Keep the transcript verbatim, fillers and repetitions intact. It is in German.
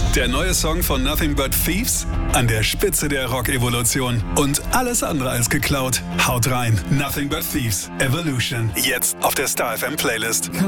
Der neue Song von Nothing But Thieves? An der Spitze der Rock-Evolution. Und alles andere als geklaut. Haut rein. Nothing But Thieves. Evolution. Jetzt auf der Star F M Playlist.